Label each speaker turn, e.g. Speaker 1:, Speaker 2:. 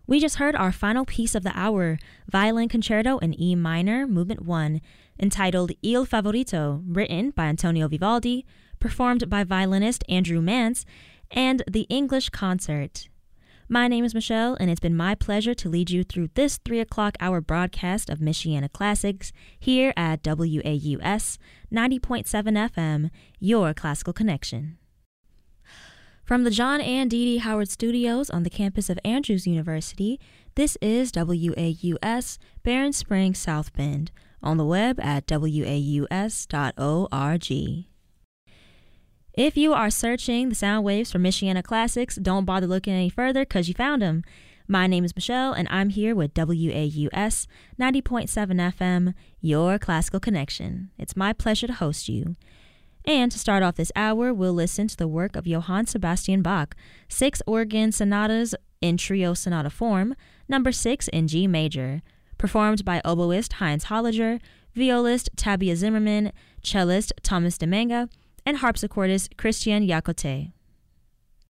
Speaker 1: We just heard our final piece of the hour, Violin Concerto in E minor, Movement 1, entitled Il Favorito, written by Antonio Vivaldi, performed by violinist Andrew Mance, and the English Concert. My name is Michelle, and it's been my pleasure to lead you through this 3 o'clock hour broadcast of Michiana Classics here at WAUS 90.7 FM, your classical connection. From the John and Dee Dee Howard Studios on the campus of Andrews University, this is WAUS Barron Springs South Bend, on the web at waus.org. If you are searching the sound waves for Michiana Classics, don't bother looking any further because you found them. My name is Michelle, and I'm here with WAUS 90.7 FM, your classical connection. It's my pleasure to host you. And to start off this hour, we'll listen to the work of Johann Sebastian Bach, 6 organ sonatas in trio sonata form, number 6 in G major, performed by oboist Heinz Holliger, violist Tabia Zimmerman, cellist Thomas Demanga, and harpsichordist Christian Yacote.